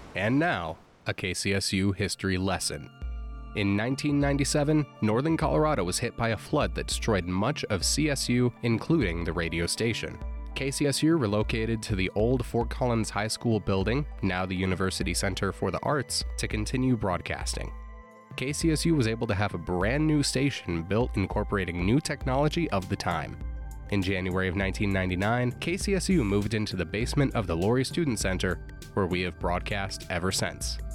And now, a KCSU history lesson. In 1997, northern Colorado was hit by a flood that destroyed much of CSU, including the radio station. KCSU relocated to the old Fort Collins High School building, now the University Center for the Arts, to continue broadcasting. KCSU was able to have a brand new station built incorporating new technology of the time. In January of 1999, KCSU moved into the basement of the Laurie Student Center, where we have broadcast ever since.